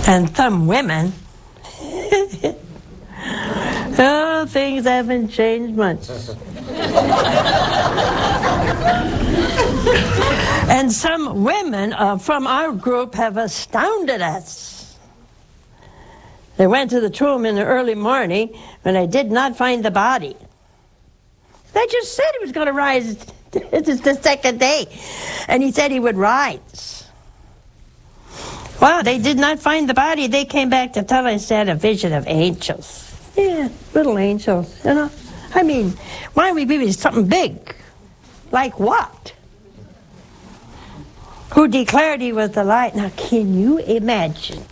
And some women, oh, things haven't changed much. And some women from our group have astounded us. They went to the tomb in the early morning and they did not find the body. They just said he was going to rise. This is the second day. And he said he would rise. Well, they did not find the body. They came back to tell us they had a vision of angels. Yeah, little angels, you know. I mean, why don't we be something big? Like what? Who declared he was the light. Now, can you imagine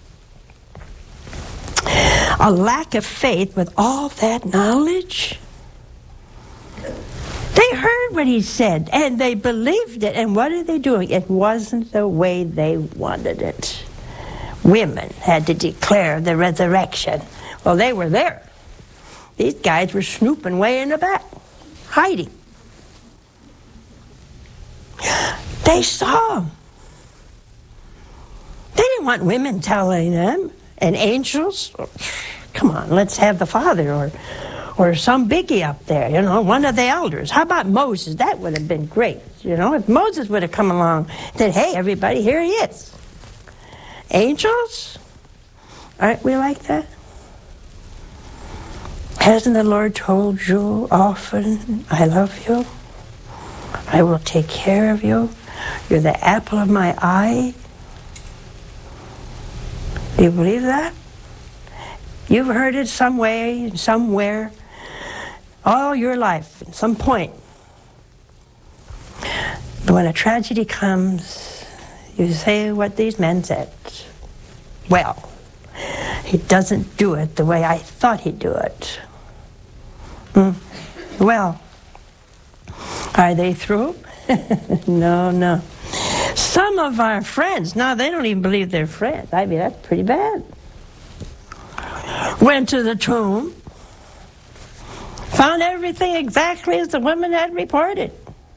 a lack of faith with all that knowledge? They heard what he said, and they believed it. And what are they doing? It wasn't the way they wanted it. Women had to declare the resurrection. Well, they were there. These guys were snooping way in the back, hiding. They saw him. They didn't want women telling them, and angels. Come on, let's have the Father or some biggie up there, you know, one of the elders. How about Moses? That would have been great, you know, if Moses would have come along and said, hey, everybody, here he is. Angels? Aren't we like that? Hasn't the Lord told you often, I love you? I will take care of you. You're the apple of my eye. Do you believe that? You've heard it some way, somewhere, all your life, at some point. But when a tragedy comes, you say what these men said. Well, he doesn't do it the way I thought he'd do it. Well, are they through? No. Some of our friends, now they don't even believe they're friends. I mean, that's pretty bad. Went to the tomb, found everything exactly as the women had reported.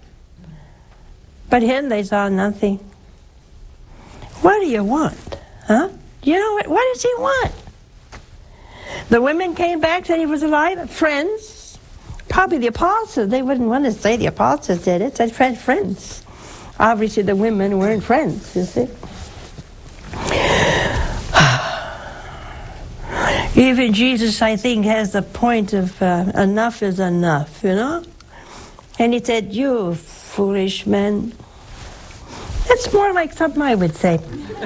But him, they saw nothing. What do you want? Huh? You know what does he want? The women came back, said he was alive. Friends. Probably the apostles. They wouldn't want to say the apostles did it. They said friends. Obviously the women weren't friends, you see. Even Jesus, I think, has the point of enough is enough, you know? And he said, you foolish men. That's more like something I would say.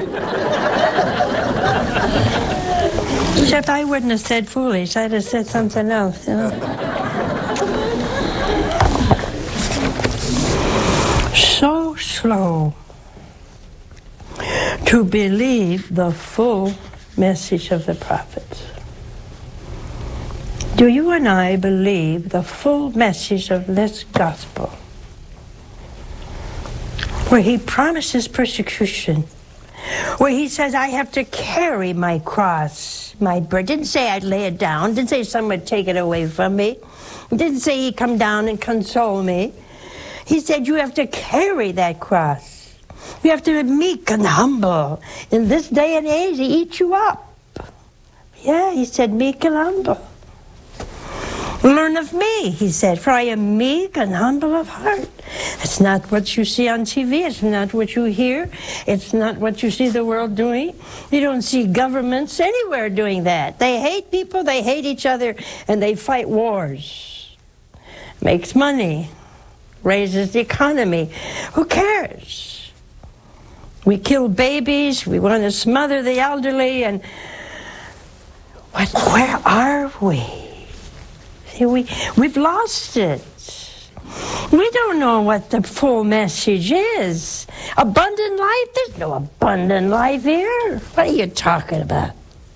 Except I wouldn't have said foolish. I'd have said something else, you know? So slow to believe the full message of the prophets. Do you and I believe the full message of this gospel? Where he promises persecution. Where he says, I have to carry my cross, my burden. Didn't say I'd lay it down. Didn't say someone would take it away from me. Didn't say he'd come down and console me. He said, you have to carry that cross. You have to be meek and humble. In this day and age, he eats you up. Yeah, he said, meek and humble. Learn of me, he said, for I am meek and humble of heart. It's not what you see on TV. It's not what you hear. It's not what you see the world doing. You don't see governments anywhere doing that. They hate people, they hate each other, and they fight wars. Makes money. Raises the economy. Who cares? We kill babies. We want to smother the elderly. And where are we? See, we've lost it. We don't know what the full message is. Abundant life? There's no abundant life here. What are you talking about?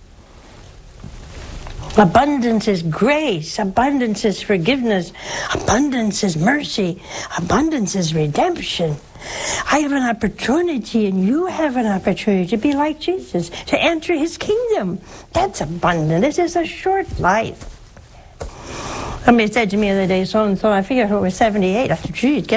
Abundance is grace. Abundance is forgiveness. Abundance is mercy. Abundance is redemption. I have an opportunity, and you have an opportunity to be like Jesus, to enter his kingdom. That's abundant. This is a short life. Somebody said to me the other day, so-and-so, I figured it was 78. I said, geez, get